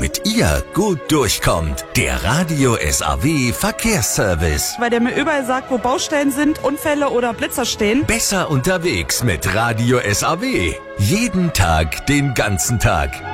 damit ihr gut durchkommt. Der Radio SAW Verkehrsservice. Weil der mir überall sagt, wo Baustellen sind, Unfälle oder Blitzer stehen. Besser unterwegs mit Radio SAW. Jeden Tag, den ganzen Tag.